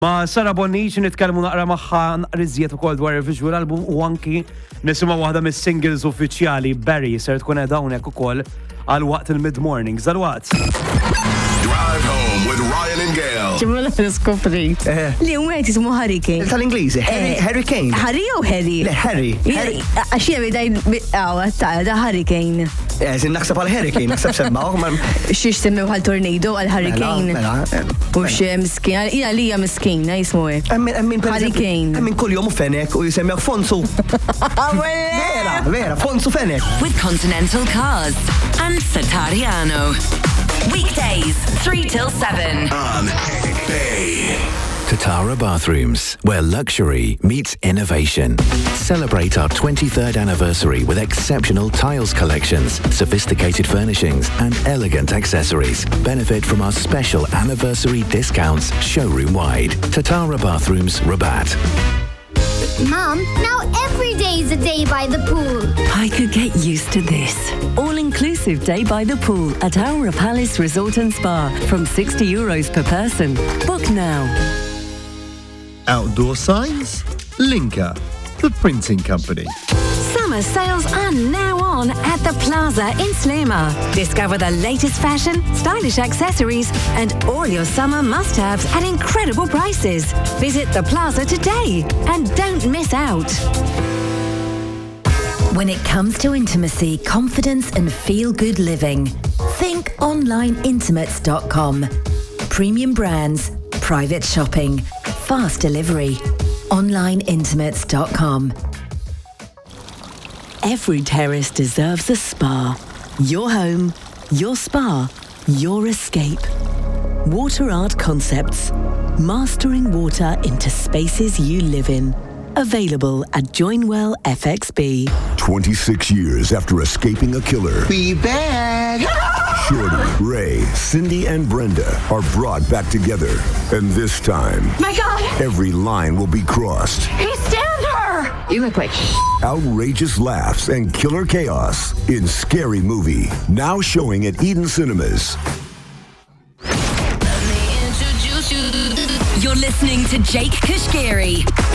Ma Sara Bonnici nitkellmu naqra magħha naqriżiet ukoll dwar il-visual album u anki nisimgħu waħda mis-singles uffiċjali Barry ser tkun qiegħda hawnhekk ukoll għal waqt il-mid-mornings. Għal-waqt. Drive home with Ryan and Gail. ċimma l-skopri. Li għummet jismu Hurricane. Tal-Ingliżi, Hurricane. Harry u Harry? Le, Harry. Għaxie bidaj da Hurricane. Zin naħseb għal Hurricane, naħseb semmaw. Xiex semmew għal tornado għal Hurricane. U xie miskin, ila li hija miskina jismu Hurricane. Min kull jom u fenek u jisemmew Fonsu. Vera, Fonsu fenek. With Continental Cars and Satariano. Weekdays, 3 till 7. On Bay. Tatara Bathrooms, where luxury meets innovation. Celebrate our 23rd anniversary with exceptional tiles collections, sophisticated furnishings, and elegant accessories. Benefit from our special anniversary discounts showroom-wide. Tatara Bathrooms, Rabat. Mom, now every day is a day by the pool. I could get used to this. All-inclusive day by the pool at Aura Palace Resort and Spa from €60 per person. Book now. Outdoor signs? Linka, the printing company. Summer sales are now on at the Plaza in Sliema. Discover the latest fashion, stylish accessories, and all your summer must-haves at incredible prices. Visit the Plaza today and don't miss out. When it comes to intimacy, confidence, and feel-good living, think onlineintimates.com. Premium brands, private shopping, fast delivery. Onlineintimates.com. Every terrace deserves a spa. Your home, your spa, your escape. Water Art Concepts. Mastering water into spaces you live in. Available at Joinwell FXB. 26 years after escaping a killer. We back! Shorty, Ray, Cindy, and Brenda are brought back together. And this time, My God, every line will be crossed. he stabbed her! You look like Outrageous laughs and killer chaos in Scary Movie. Now showing at Eden Cinemas. You're listening to Jake Kashgiri.